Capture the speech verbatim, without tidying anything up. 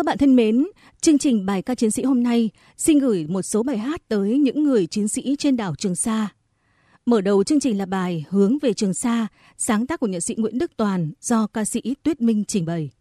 Các bạn thân mến, chương trình Bài ca chiến sĩ hôm nay xin gửi một số bài hát tới những người chiến sĩ trên đảo Trường Sa. Mở đầu chương trình là bài Hướng về Trường Sa, sáng tác của nhạc sĩ Nguyễn Đức Toàn do ca sĩ Tuyết Minh trình bày.